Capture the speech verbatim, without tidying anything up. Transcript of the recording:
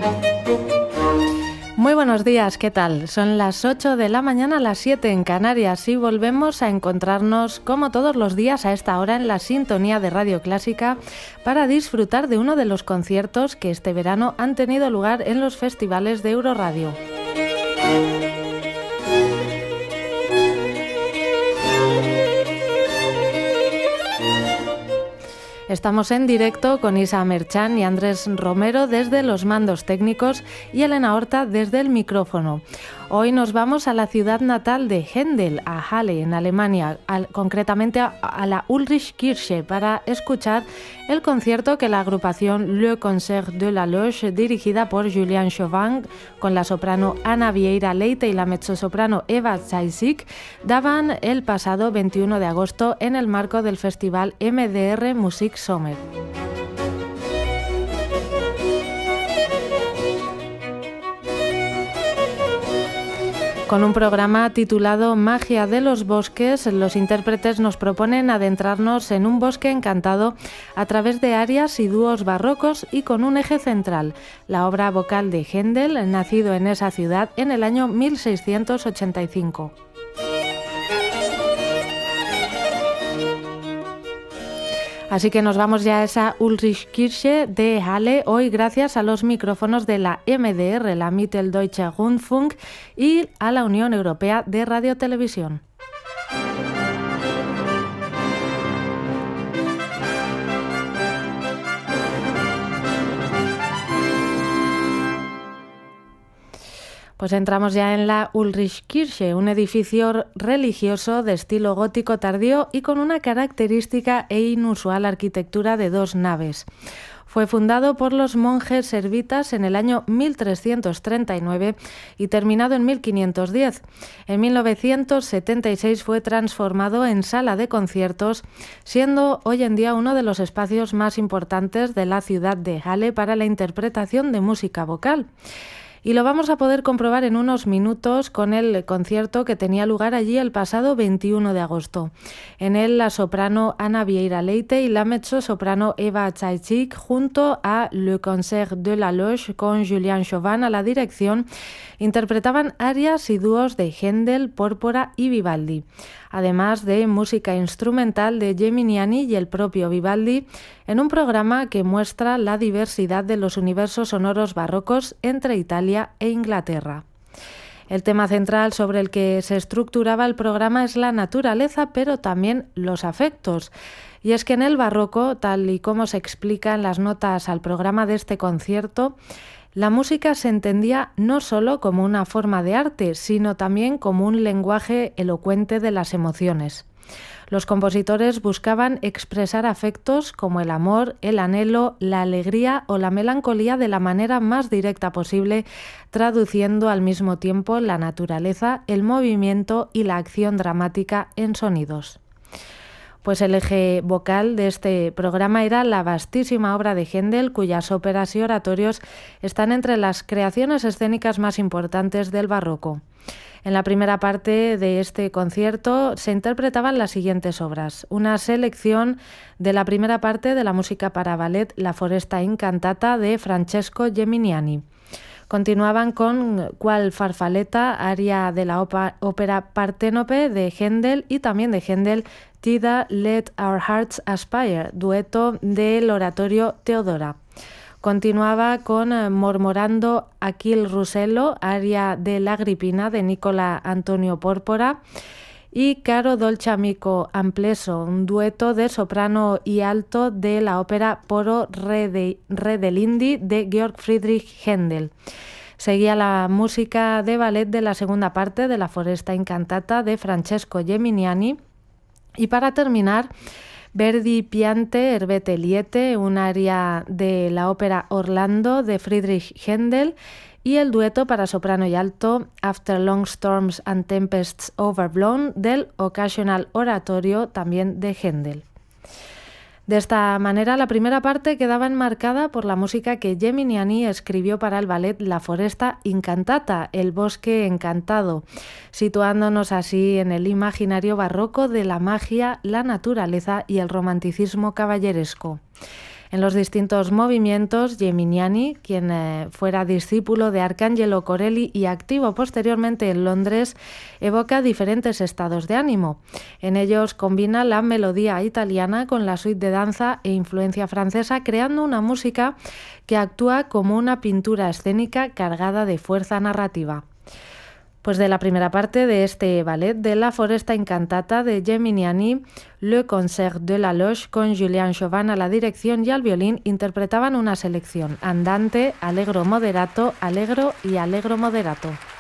Muy buenos días, ¿qué tal? Son las ocho de la mañana, las siete en Canarias y volvemos a encontrarnos como todos los días a esta hora en la sintonía de Radio Clásica para disfrutar de uno de los conciertos que este verano han tenido lugar en los festivales de Euroradio. Estamos en directo con Isa Merchan y Andrés Romero desde los mandos técnicos y Elena Horta desde el micrófono. Hoy nos vamos a la ciudad natal de Händel, a Halle, en Alemania, al, concretamente a, a la Ulrichkirche, para escuchar el concierto que la agrupación Le Concert de la Loge, dirigida por Julian Chauvin, con la soprano Ana Vieira Leite y la mezzosoprano Eva Zaisik, daban el pasado veintiuno de agosto en el marco del festival M D R Musik Sommer. Con un programa titulado Magia de los bosques, los intérpretes nos proponen adentrarnos en un bosque encantado a través de arias y dúos barrocos y con un eje central, la obra vocal de Händel, nacido en esa ciudad en el año mil seiscientos ochenta y cinco. Así que nos vamos ya a esa Ulrichkirche de Halle, hoy gracias a los micrófonos de la M D R, la Mitteldeutsche Rundfunk, y a la Unión Europea de Radiotelevisión. Pues entramos ya en la Ulrichkirche, un edificio religioso de estilo gótico tardío y con una característica e inusual arquitectura de dos naves. Fue fundado por los monjes servitas en el año mil trescientos treinta y nueve y terminado en mil quinientos diez. En mil novecientos setenta y seis fue transformado en sala de conciertos, siendo hoy en día uno de los espacios más importantes de la ciudad de Halle para la interpretación de música vocal. Y lo vamos a poder comprobar en unos minutos con el concierto que tenía lugar allí el pasado veintiuno de agosto. En él la soprano Ana Vieira Leite y la mezzosoprano Eva Zaisik junto a Le Concert de la Loge con Julian Chauvin a la dirección interpretaban arias y dúos de Händel, Pórpora y Vivaldi, además de música instrumental de Geminiani y el propio Vivaldi, en un programa que muestra la diversidad de los universos sonoros barrocos entre Italia e Inglaterra. El tema central sobre el que se estructuraba el programa es la naturaleza, pero también los afectos. Y es que en el barroco, tal y como se explica en las notas al programa de este concierto, la música se entendía no solo como una forma de arte, sino también como un lenguaje elocuente de las emociones. Los compositores buscaban expresar afectos como el amor, el anhelo, la alegría o la melancolía de la manera más directa posible, traduciendo al mismo tiempo la naturaleza, el movimiento y la acción dramática en sonidos. Pues el eje vocal de este programa era la vastísima obra de Händel, cuyas óperas y oratorios están entre las creaciones escénicas más importantes del barroco. En la primera parte de este concierto se interpretaban las siguientes obras. Una selección de la primera parte de la música para ballet La Foresta Incantata de Francesco Geminiani. Continuaban con Qual Farfaleta, aria de la ópera Parténope de Händel y también de Händel Tida Let Our Hearts Aspire, dueto del oratorio Teodora. Continuaba con Mormorando Achille Rusello, aria de La Agripina de Nicola Antonio Pórpora, y Caro dolce amico ampleso, un dueto de soprano y alto de la ópera Poro Re, de, Re dell'Indy de Georg Friedrich Händel. Seguía la música de ballet de la segunda parte de La Foresta Incantata de Francesco Geminiani y para terminar Verdi Piante Herbete Liete, un aria de la ópera Orlando de Friedrich Händel y el dueto para soprano y alto After Long Storms and Tempests Overblown del Occasional Oratorio también de Händel. De esta manera, la primera parte quedaba enmarcada por la música que Geminiani escribió para el ballet La Foresta Incantata, el bosque encantado, situándonos así en el imaginario barroco de la magia, la naturaleza y el romanticismo caballeresco. En los distintos movimientos, Geminiani, quien eh, fuera discípulo de Arcangelo Corelli y activo posteriormente en Londres, evoca diferentes estados de ánimo. En ellos combina la melodía italiana con la suite de danza e influencia francesa, creando una música que actúa como una pintura escénica cargada de fuerza narrativa. Pues de la primera parte de este ballet de La Foresta Incantata de Geminiani, Le Concert de la Loge, con Julian Chauvin a la dirección y al violín, interpretaban una selección: andante, allegro moderato, allegro y allegro moderato.